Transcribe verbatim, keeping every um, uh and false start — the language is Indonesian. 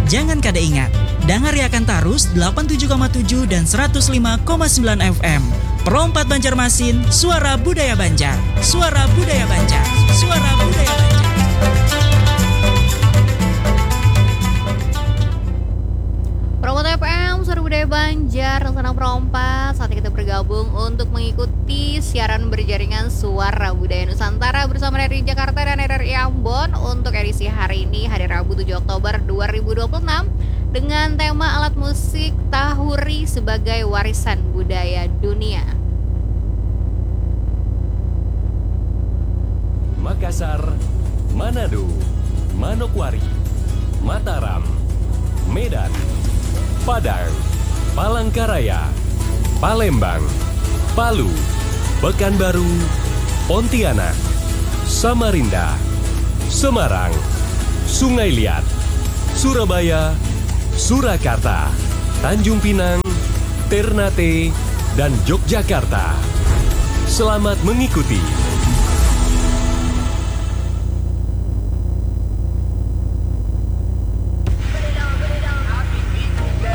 Jangan kada ingat, dangariakan tarus delapan puluh tujuh koma tujuh dan seratus lima koma sembilan F M. Perompat Banjarmasin, suara budaya Banjar. Suara budaya Banjar. Suara budaya Banjar. Perompat F M, suara budaya Banjar, Senang Perompat. Saatnya kita bergabung untuk mengikuti siaran berjaringan Suara Budaya Nusantara bersama R R I Jakarta dan R R I Ambon untuk edisi hari ini, hari Rabu tujuh Oktober dua ribu dua puluh enam, dengan tema alat musik Tahuri sebagai warisan budaya dunia. Makassar, Manado, Manokwari, Mataram, Medan, Padang, Palangkaraya, Palembang, Palu, Pekanbaru, Pontianak, Samarinda, Semarang, Sungai Liat, Surabaya, Surakarta, Tanjung Pinang, Ternate, dan Yogyakarta. Selamat mengikuti.